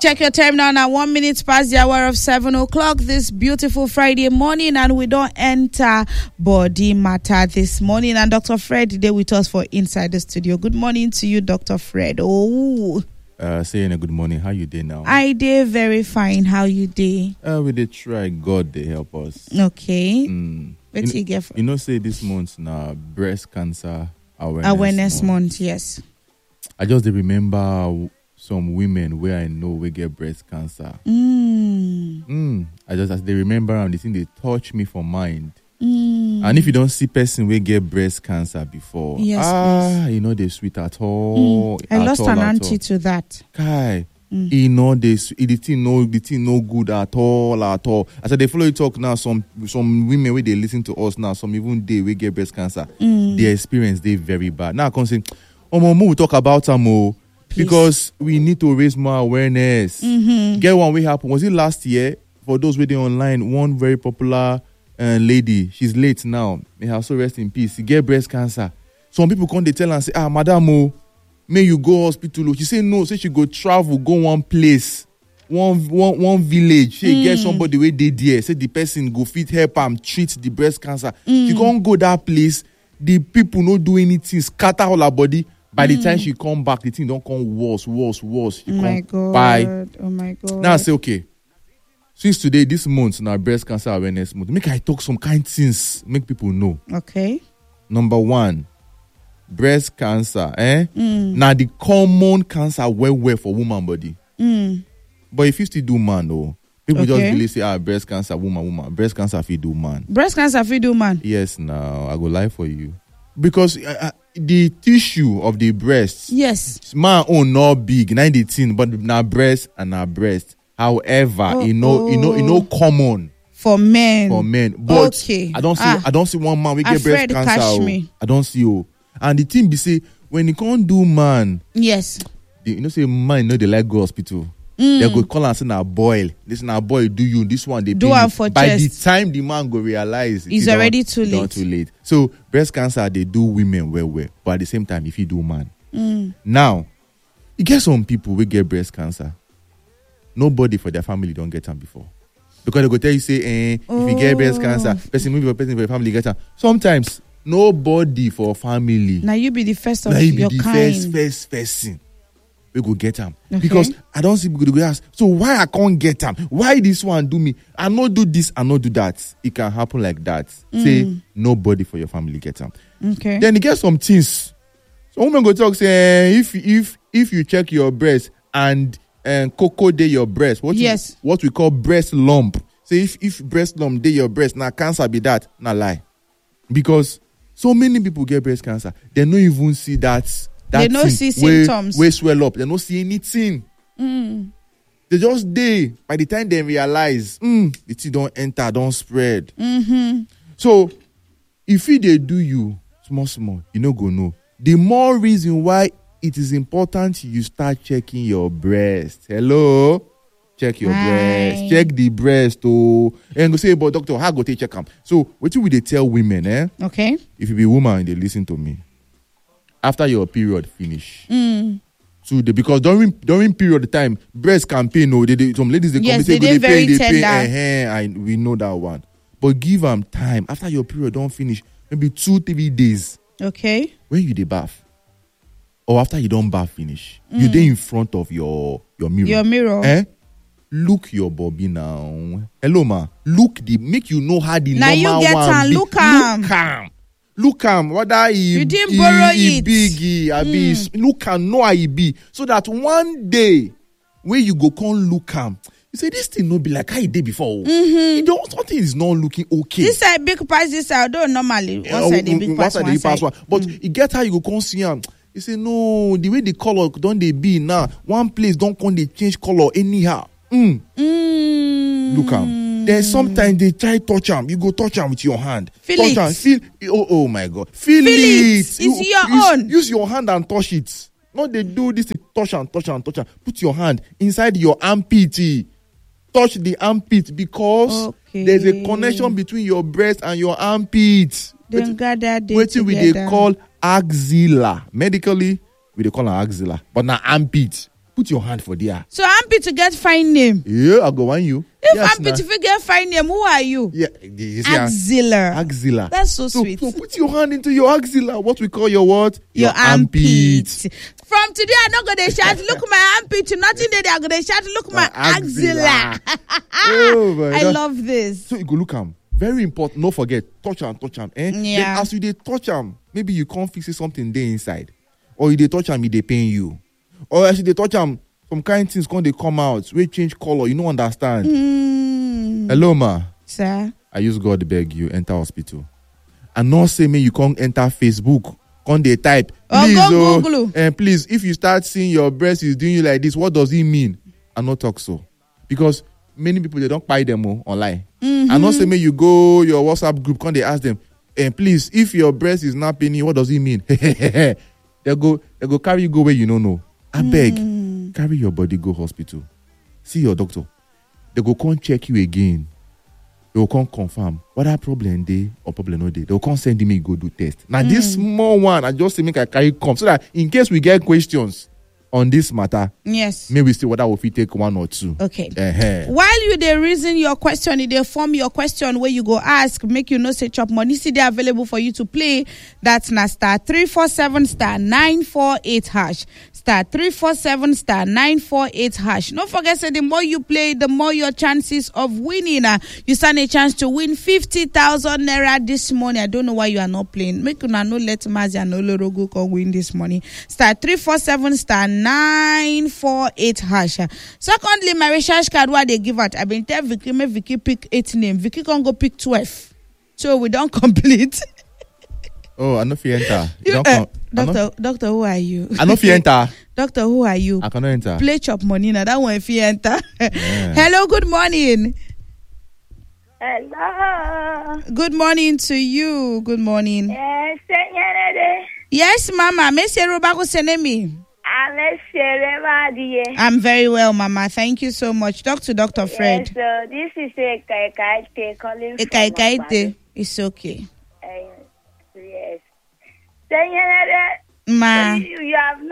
Check your time now. Now 1 minute past the hour of 7 o'clock this beautiful Friday morning, and we don't enter body matter this morning. And Dr. Fred today with us for Inside the Studio. Good morning to you, Dr. Fred. Saying a good morning. How you doing now? I did very fine. How you did? We did try. God they help us. Okay. What you get? Say this month now breast cancer awareness month. Yes. I just remember some women where I know we get breast cancer. I just as they remember and the thing they touch me for mind. And if you don't see person we get breast cancer before, yes, they sweet at all. I lost an auntie to that. Kai, the thing no good at all. As they follow you talk now, some women where they listen to us now, some even they we get breast cancer, their experience they very bad. Now I can say, we talk about some because we need to raise more awareness. Get one way happen. Was it last year? For those waiting online, one very popular lady, she's late now. May her soul rest in peace. She get breast cancer. Some people come, they tell her and say, madam, may you go hospital. She say no, say she go travel, go one place, one village. She get somebody where they there. Say the person go fit help am treat the breast cancer. She can't go that place. The people not do anything, scatter all her body. By the time she come back, the thing don't come worse. She Oh my God. Bye. Oh my God. Now I say, okay. Since today, this month, now breast cancer awareness month, make I talk some kind things, make people know. Okay. Number one, breast cancer, Now the common cancer well for woman body. But if you still do man, though, people just believe say, breast cancer, woman. Breast cancer if you do man. Breast cancer if you do man. Yes, now I go lie for you. Because the tissue of the breast, yes, man own not big, 19, but now breast and now breast. However, common for men. But okay. I don't see one man we get breast cancer. I don't see you. And the thing be say when you can't do man, yes, say man they like go hospital. They go call and say na boil. This na boil do you. This one they do it for by chest. the time the man go realize it's already too late. Too late. So breast cancer they do women well, but at the same time if you do man, now you get some people we get breast cancer. Nobody for their family don't get them before. Because they go tell you, say, if you get breast cancer, person for your family get them. Sometimes, nobody for family. Now you be the first of your kind. First person. We go get them. Okay. Because I don't see people go ask, so why I can't get them? Why this one do me? I not do this, I not do that. It can happen like that. Say, nobody for your family get them. Okay. Then you get some things. Some women go talk, say, if you check your breast and cocoa dey your breast. What we call breast lump. Say if breast lump dey your breast, now cancer be that. Not lie. Because so many people get breast cancer. They don't even see that they don't see symptoms. Where swell up. They don't see anything. They just dey. By the time they realize, the thing don't enter, don't spread. So if they do you small, you no go know. The more reason why it is important you start checking your breast. Hello? Check your breast. Check the breast. And go say, but doctor, how go take check them? So, what will they tell women, Okay. If you be a woman, they listen to me. After your period finish. So because during period time, breast can pain. Some ladies, they come and say, they pain. We know that one. But give them time. After your period don't finish, maybe 2-3 days. Okay. When you dey bath. Or after you don't bath finish, you dey in front of your mirror. Your mirror. Look your bobby now. Hello, ma. Make you know how the now normal you get one be. Look am. Whether you didn't borrow it. Big, look am, know how he be. So that one day, when you go come look am, you say this thing no be like how it did before. Something is not looking okay. This side big pass this side. Though normally one side the big pass one side. But it get how you go come see am. You say, no, the way the color don't they be now, one place don't come they change color anyhow. Look am. There's sometimes they try touch am. You go touch am with your hand. Feel touch it. Oh my God. Feel it. It's your own. Use your hand and touch it. Not they do this, touch am. Put your hand inside your armpit. Touch the armpit because there's a connection between your breast and your armpit. Then gather what we they call axilla. Medically, we they call an axilla. But now armpit. Put your hand for there. So Ampi to get fine name. Yeah, I'll go on you. If Ampi to get fine name, who are you? Yeah, you see, Axilla. axilla. That's so sweet. So put your hand into your axilla. What we call your what? Your armpit. From today, I'm not gonna shout. Look my armpit. Nothing there. I'm gonna shout. Look my axilla. Oh my I love this. So you go look him. Very important. Don't forget, touch him. Yeah. Then as you dey touch him, maybe you can't fix something there inside, or you dey touch him, they pain you, or as you dey touch him, some kind things they come out, we change color. You don't understand. Hello, ma. Sir. I use God beg you enter hospital, and not say me you can't enter Facebook. Can't they type? Please, go Google. And please, if you start seeing your breast is doing you like this, what does it mean? I not talk so, because many people they don't buy them online. And not say me you go your WhatsApp group, can they ask them, and please, if your breast is not paining, what does it mean? they go carry you go where you don't know. I beg, carry your body go hospital, see your doctor. They go come check you again. They will come confirm whether problem dey or problem no dey. They will come send me go do test. Now this small one, I just say make I carry come so that in case we get questions on this matter, yes, maybe see whether we fit take one or two. Okay. While you dey reason your question, you dey form your question where you go ask, make you know say chop money see dey available for you to play. That's na *347 *948 hash. *347 *948 hash. Don't forget, say the more you play, the more your chances of winning. You stand a chance to win 50,000 naira this morning. I don't know why you are not playing. Make una no let Mazi and Olorogo come win this morning. *347 *948 hash. Secondly, my recharge card what they give out. I've been tell Vicky, make Vicky pick 8 names. Vicky can go pick 12. So we don't complete. Oh, I know if you enter. Doctor, who are you? I know if you enter. Doctor, who are you? I cannot enter. Play chop money now. That one if you enter. Yeah. Hello, good morning. Hello. Good morning to you. Good morning. Yes, senyorita. Yes, Mama. Monsieur Robago Senemi. I'm very well, Mama. Thank you so much. Dr. Fred. Yes, so this is a Kaite calling from Kaite. It's okay. Yes. Senyorita, Ma. you have